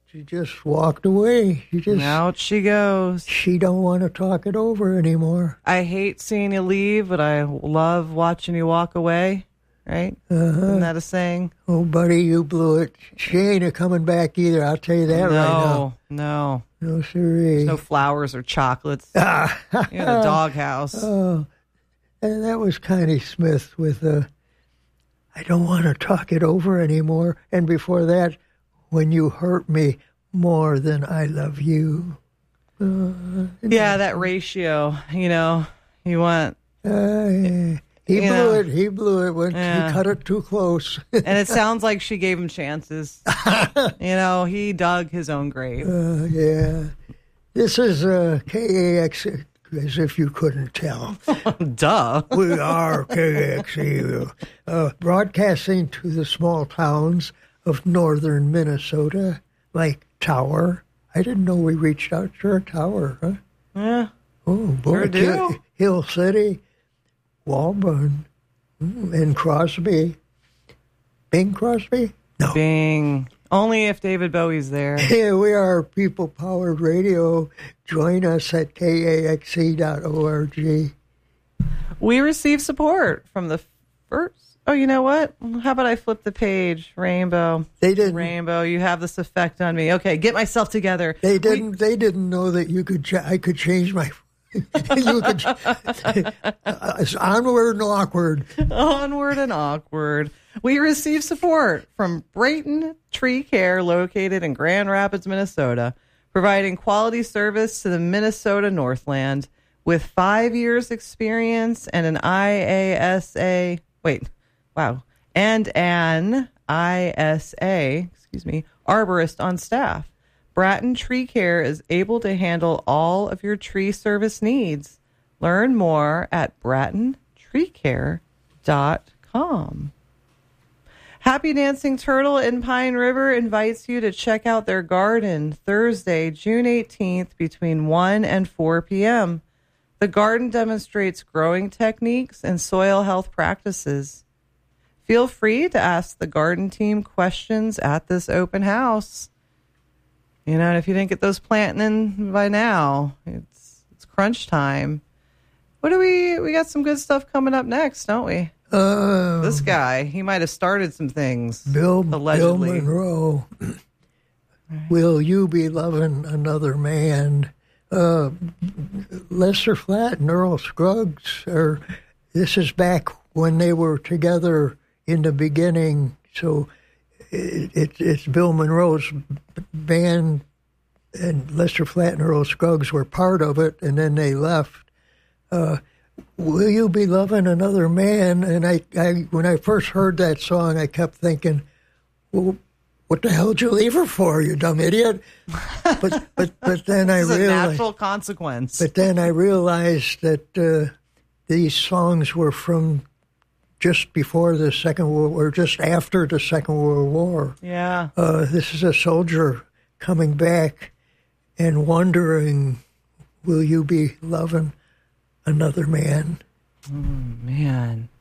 She just walked away. Out she goes. She don't want to talk it over anymore. I hate seeing you leave, but I love watching you walk away. Right? Isn't that a saying? Oh, buddy, you blew it. She ain't a coming back either. I'll tell you that right now. No. No, siree. There's no flowers or chocolates. You're in the doghouse. Oh, and that was Connie Smith with I don't want to talk it over anymore. And before that, When You Hurt Me More Than I Love You. Yeah, that ratio, you want... He blew it when he cut it too close. And it sounds like she gave him chances. He dug his own grave. Yeah. This is KAX, as if you couldn't tell. Duh. We are KAXU, broadcasting to the small towns of northern Minnesota, like Tower. I didn't know we reached out to Tower, huh? Yeah. Oh, boy. Sure do. Hill City. Walburn, and Crosby. Bing Crosby? No. Bing. Only if David Bowie's there. Yeah, we are People Powered Radio. Join us at KAXE.org. We receive support from the first. Oh, you know what? How about I flip the page? Rainbow. They didn't. Rainbow, you have this effect on me. Okay, get myself together. They didn't. They didn't know that you could. I could change my. It's onward and awkward. Onward and awkward. We receive support from Brayton Tree Care, located in Grand Rapids, Minnesota, providing quality service to the Minnesota Northland with 5 years experience and an ISA, arborist on staff. Bratton Tree Care is able to handle all of your tree service needs. Learn more at BrattonTreeCare.com. Happy Dancing Turtle in Pine River invites you to check out their garden Thursday, June 18th between 1 and 4 p.m. The garden demonstrates growing techniques and soil health practices. Feel free to ask the garden team questions at this open house. And if you didn't get those planting in by now, it's crunch time. What do we got some good stuff coming up next, don't we? This guy, he might have started some things. Allegedly. Bill Monroe. Will You Be Loving Another Man? Lester Flatt and Earl Scruggs this is back when they were together in the beginning, so it's Bill Monroe's band, and Lester Flatt and Earl Scruggs were part of it, and then they left. Will You Be Loving Another Man? And I when I first heard that song, I kept thinking, well, what the hell did you leave her for, you dumb idiot? But then I realized... a natural consequence. But then I realized that these songs were from just before the Second World War, just after the Second World War. Yeah. This is a soldier coming back and wondering, will you be loving another man? Oh, man.